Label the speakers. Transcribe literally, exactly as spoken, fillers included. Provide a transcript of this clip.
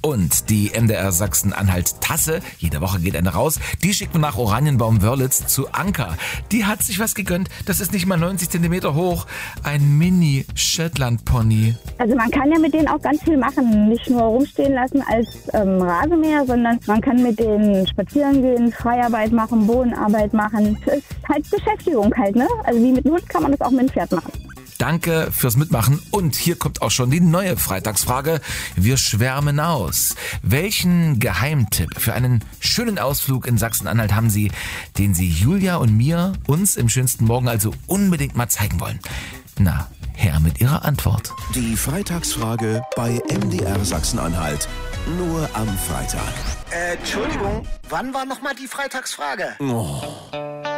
Speaker 1: Und die M D R Sachsen-Anhalt-Tasse, jede Woche geht eine raus, die schickt man nach Oranienbaum-Wörlitz zu Anka. Die hat sich was gegönnt, das ist nicht mal neunzig Zentimeter hoch, ein Mini-Shetland-Pony.
Speaker 2: Also man kann ja mit denen auch ganz viel machen, nicht nur rumstehen lassen als ähm, Rasenmäher, sondern man kann mit denen spazieren gehen, Freiarbeit machen, Bodenarbeit machen. Es ist halt Beschäftigung halt, ne? Also wie mit dem Hund kann man das auch mit dem Pferd machen.
Speaker 1: Danke fürs Mitmachen und hier kommt auch schon die neue Freitagsfrage. Wir schwärmen aus. Welchen Geheimtipp für einen schönen Ausflug in Sachsen-Anhalt haben Sie, den Sie Julia und mir, uns im schönsten Morgen also unbedingt mal zeigen wollen? Na, her mit Ihrer Antwort.
Speaker 3: Die Freitagsfrage bei M D R Sachsen-Anhalt. Nur am Freitag.
Speaker 4: Äh, Entschuldigung, wann war nochmal die Freitagsfrage?
Speaker 3: Oh.